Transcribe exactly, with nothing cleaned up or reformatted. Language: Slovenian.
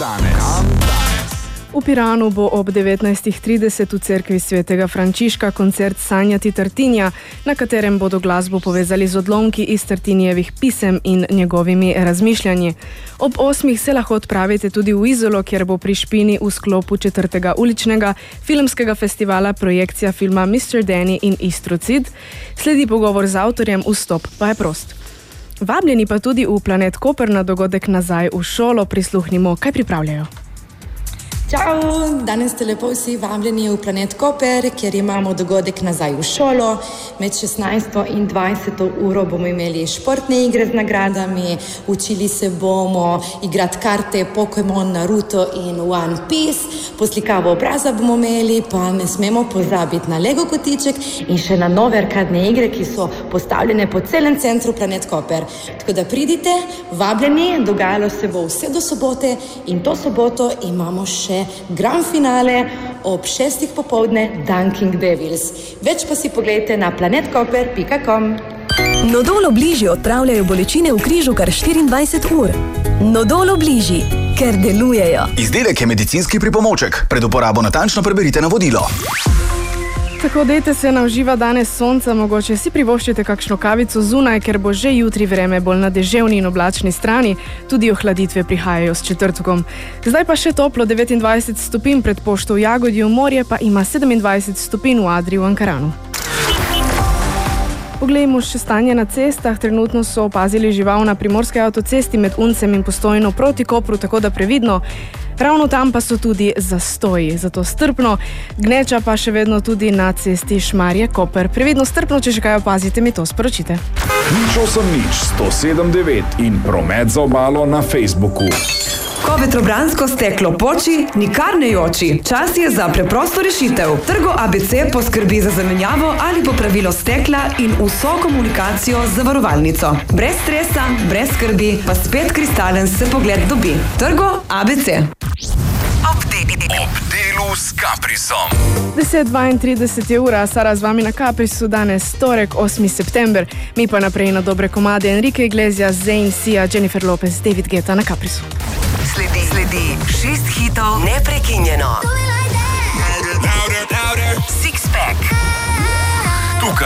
danes? V Piranu bo ob devetnajstih trideset v cerkvi svetega Frančiška koncert Sanjati Tartinija, na katerem bodo glasbo povezali z odlomki iz Tartinijevih pisem in njegovimi razmišljanji. Ob osmih se lahko odpravite tudi v Izolo, kjer bo pri Špini v sklopu četrtega uličnega filmskega festivala projekcija filma mister Danny in Istrocid. Sledi pogovor z avtorjem, vstop pa je prost. Vabljeni pa tudi v Planet Koper na dogodek Nazaj v šolo. Prisluhnimo, kaj pripravljajo. Čau, danes ste lepo vsi vabljeni v Planet Koper, kjer imamo dogodek Nazaj v šolo. Med šestnajsto in dvajseto uro bomo imeli športne igre z nagradami, učili se bomo igrati karte Pokémon, Naruto in One Piece, poslikavo obraza bomo imeli, pa ne smemo pozabiti na Lego kotiček in še na nove arkadne igre, ki so postavljene po celem centru Planet Koper. Tako da pridite, vabljeni, dogajalo se bo vse do sobote in to soboto imamo še grand finale ob šestih popovdne Dunking Devils. Več pa si pogledajte na planet koper pika com. Nodol Obliži odpravljajo bolečine v križu kar štiriindvajset ur. Nodol Obliži, ker delujejo. Izdelek je medicinski pripomoček. Pred uporabo natančno preberite navodilo. Tako dejte se na uživa danes sonca, mogoče si privoščite kakšno kavico zunaj, ker bo že jutri vreme bolj na deževni in oblačni strani, tudi ohladitve prihajajo s četrtkom. Zdaj pa še toplo devetindvajset stopinj pred pošto v Jagodju, morje pa ima sedemindvajset stopinj v Adrii v Ankaranu. Poglejmo še stanje na cestah. Trenutno so opazili žival na primorski avtocesti med Uncem in Postojno proti Kopru, tako da previdno. Ravno tam pa so tudi zastoji, zato strpno. Gneča pa še vedno tudi na cesti Šmarje-Koper. Previdno, strpno, če še kaj opazite, mi to sporočite. Nič osem nič, sto sedem devet in promet za obalo na Facebooku. Ko vetrobransko steklo poči, nikar ne joči. Čas je za preprosto rešitev. Trgo A B C poskrbi za zamenjavo ali popravilo stekla in vso komunikacijo z zavarovalnico. Brez stresa, brez skrbi, pa spet kristalen se pogled dobi. Trgo A B C. Ob delu s Caprisom. deset dvaintrideset je ura, Sara z vami na Caprisu, danes torek, osmi september. Mi pa naprej na dobre komade Enrique Iglesias, Zayn, Sia, Jennifer Lopez, David Guetta na Caprisu. Sledi, sledi šest hitov neprekinjeno. Six Pack.